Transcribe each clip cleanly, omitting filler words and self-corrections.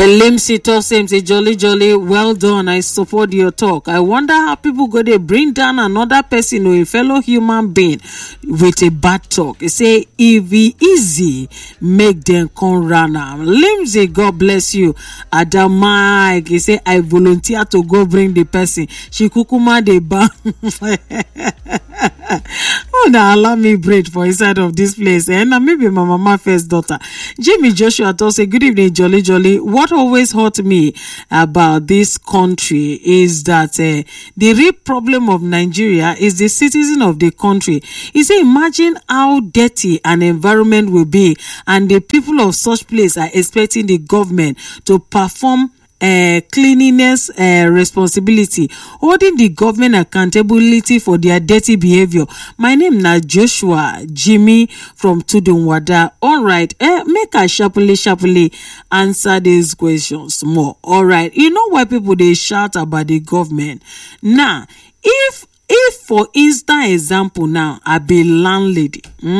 Limsy Tosim say jolly, well done. I support your talk. I wonder how people go to bring down another person or a fellow human being with a bad talk. He say if it easy, make them come run am. Limsy, God bless you. Adam Mike, he say I volunteer to go bring the person. She kukuma de ba. Oh, now allow me break for inside of this place. And now maybe my mama first daughter. Jimmy Joshua told say good evening, jolly. What always hurt me about this country is that the real problem of Nigeria is the citizen of the country. He say imagine how dirty an environment will be, and the people of such place are expecting the government to perform cleanliness responsibility, holding the government accountability for their dirty behavior. My name na Joshua Jimmy from Tudunwada. All right, make I sharply answer these questions more. All right, you know why people they shout about the government now? If for instance example now I be landlady,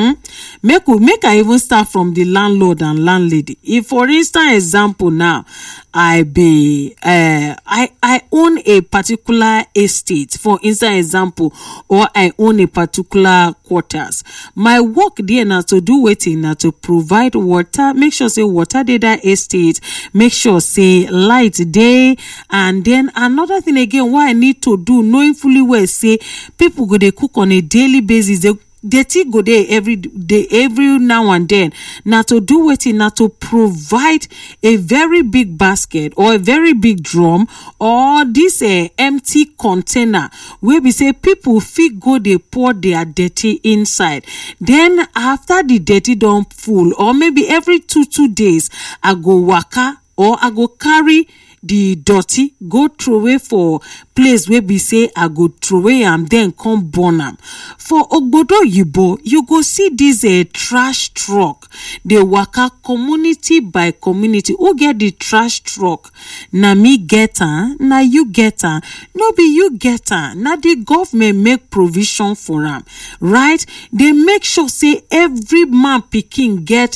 make I even start from the landlord and landlady. If for instance example now I be I own a particular estate, for instance example, or I own a particular quarters. My work there now to do waiting now to provide water, make sure say water dey that estate, make sure say light day, and then another thing again what I need to do, knowing fully well say people go they cook on a daily basis, they go there every day, every now and then. Now to do waiting, now to provide a very big basket or a very big drum or this empty container where we say people fit go they pour their dirty inside. Then after the dirty don't full, or maybe every two days I go waka or I go carry the dirty, go throw away for place where we say I go throw away and then come burn am. For Ogbodo Yibo, you go see this trash truck. They waka community by community. Who get the trash truck? Na me get her, na you get her. No be you get her. Na the government make provision for am, right? They make sure say every man pikin get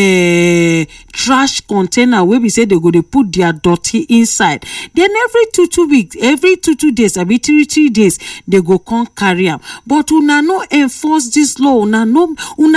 trash container where we say they go they put their dirty inside. Then every two weeks, every two days, every three days, they go come carry am. But una no enforce this law. Una no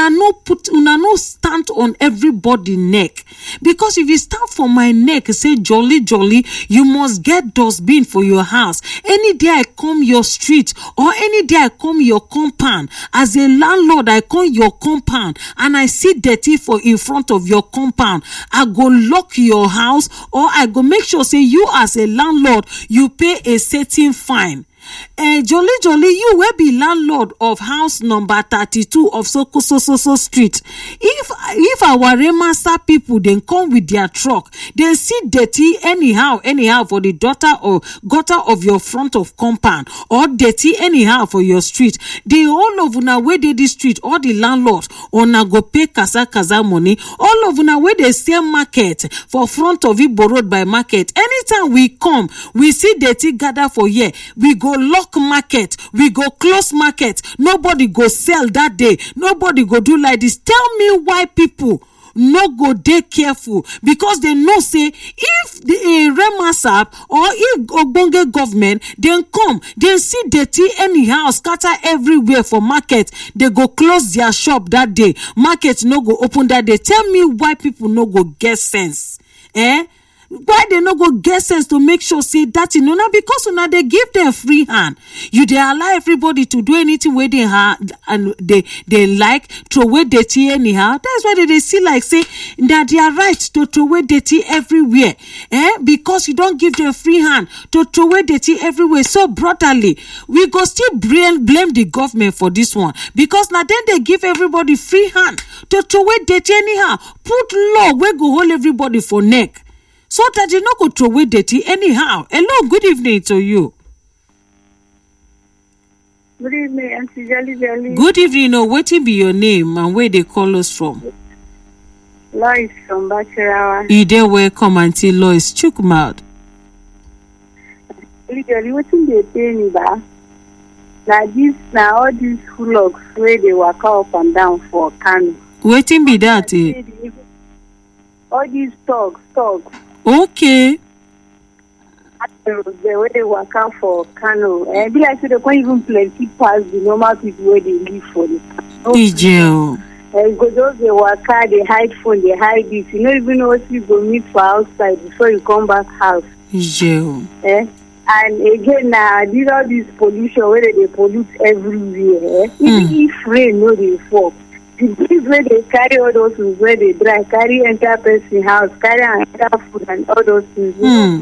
stand on everybody neck. Because if you stand for my neck, say jolly, you must get dustbin for your house. Any day I come your street or any day I come your compound, as a landlord, I come your compound and I see dirty for in front of your compound, I go lock your house or I go make sure say you as a landlord, you pay a certain fine. Jolly, you will be landlord of house number 32 of so street. If our remaster people then come with their truck, they see dirty anyhow for the gutter of your front of compound, or dirty anyhow for your street. They all of una where they the street, all the landlords una go pay kaza money. All of una where they sell market for front of it borrowed by market. Anytime we come, we see dirty gather for here. We go lock market, we go close market, nobody go sell that day, nobody go do like this. Tell me why people no go dey careful, because they know say if the remasap or if ogbonge government then come, they see dirty anyhow scatter everywhere for market, they go close their shop that day, market no go open that day. Tell me why people no go get sense, why they no go get sense to make sure say that you know now, because now they give them free hand. You they allow everybody to do anything where they have and they like throw away dirty anyhow. That's why they see like say that they are right to throw away dirty everywhere. Because you don't give them free hand to throw away dirty everywhere so brutally. We go still blame the government for this one, because now then they give everybody free hand to throw away dirty anyhow. Put law where go hold everybody for neck, so that you not go throw away dirty anyhow. Hello, good evening to you. Good evening, Auntie Jolly. Good evening. What will be your name and where they call us from? Lois from Bacharawa. You there welcome, Auntie Lois. Chukmad. Jolly, what thing they pay me back? Now all these hulogs where they walk up and down for Kano. Waiting be that. All these thugs. Okay. The way they work out for Kano, and be like so they can't even plenty pass the normal people where they live for the Ijeo. because those they work out, they hide phone, they hide this. You don't even know what you go meet for outside before you come back house. Ijeo. And again, these all this pollution where they pollute everywhere. Even if rain no they fall, the things where they carry all those things where they dry, carry enter person house, carry enter food and all those things.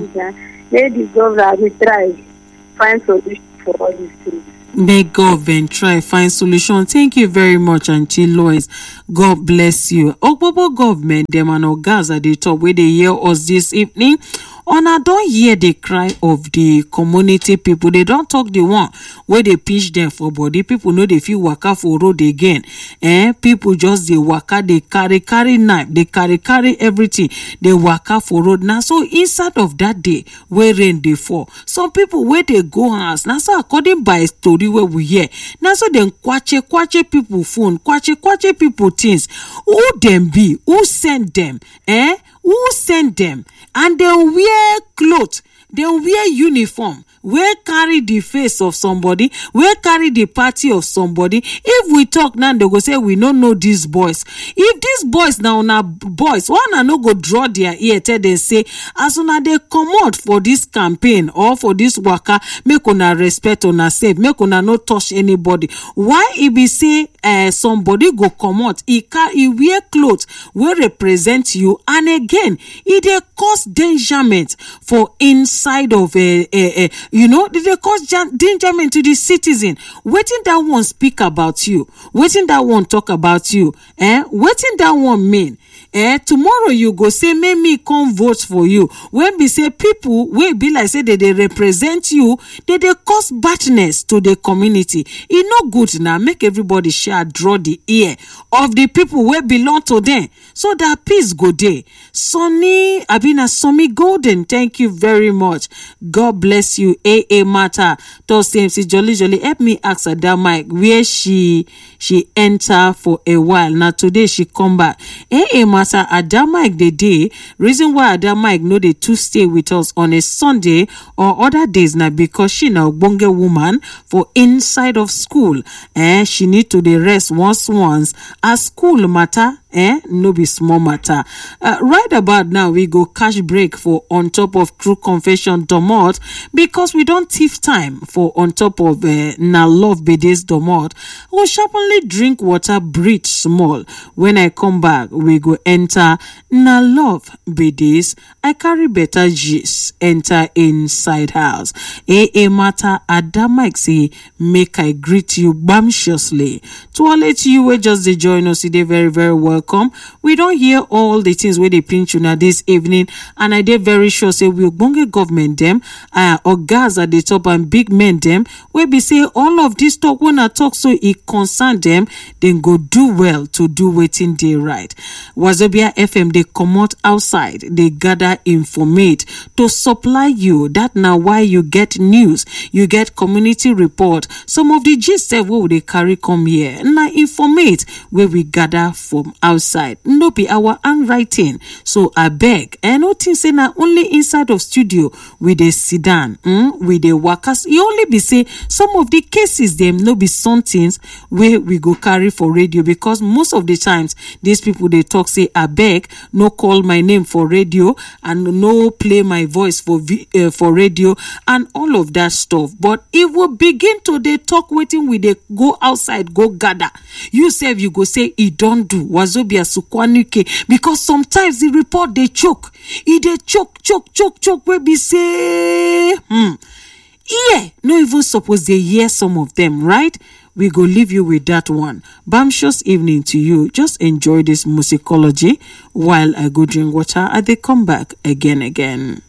Let the government try find solution for all these things. May government try find solution. Thank you very much, Auntie Lois. God bless you. Ogbobo government, them and ogas at the top where they hear us this evening. Una don't hear the cry of the community people. They don't talk the one where they pitch them for body. People know they feel waka for road again. People just they waka, they carry knife, they carry everything. They waka for road. Now so inside of that day where rain they fall, some people where they go house. Now so according by story where we hear. Now so then kwache people phone, kwache people things. Who them be? Who send them? Who send them? And they wear clothes, they wear uniform, we carry the face of somebody, we carry the party of somebody. If we talk now, they go say we don't know these boys. If these boys now boys, one no go draw their ear, tell they say, as soon as they come out for this campaign or for this waka, make una respect una safe, make una no touch anybody. Why it be say somebody go come out, he wear clothes will represent you, and again, it they cause endangerment for inside of they cause endangerment to the citizen. Waiting that one speak about you, waiting that one talk about you, waiting that one mean. Tomorrow you go say, make me come vote for you. When we say people, we be like say they represent you, they cause badness to the community. It no good now. Make everybody share, draw the ear of the people who belong to them, so that peace go there. Sonny Somi Golden, thank you very much. God bless you. AA Matter, Thursday MC Jolly, help me ask her that mic where she enter for a while. Now today she come back. AA Matter Adam Mike the day. Reason why Adam Mike know they to stay with us on a Sunday or other days now because she now bonge woman for inside of school. She need to the rest once as school matter. No be small matter. Right about now we go cash break for on top of True Confession Domot because we don't thief time for on top of na love bedes Domot. We'll sharply drink water, breathe small. When I come back, we go enter na love bedes. I carry better gist. Enter inside house. AA Matter Adama say make I greet you bumptiously. To all it you will just join us today, very very welcome. We don't hear all the things where they pinch you now this evening, and I did very sure say we'll bonge government them or gas at the top and big men them where be say all of this talk when I talk so it concern them, then go do well to do waiting day right. Wazobia FM they come out outside, they gather informate to supply you. That now why you get news, you get community report. Some of the gist where they carry come here now informate where we gather from outside. No be our handwriting. So I beg, and no thing say now only inside of studio with a sedan, with the workers. You only be say some of the cases them no be some things where we go carry for radio because most of the times these people they talk say I beg, no call my name for radio and no play my voice for radio and all of that stuff. But it will begin to they talk waiting with they go outside, go gather. You say you go say it don't do Wazobia Sukwanuke because sometimes the report they choke. It they choke where be say yeah, no even suppose they hear some of them, right? We go leave you with that one. Bumptious evening to you. Just enjoy this musicology while I go drink water and they come back again.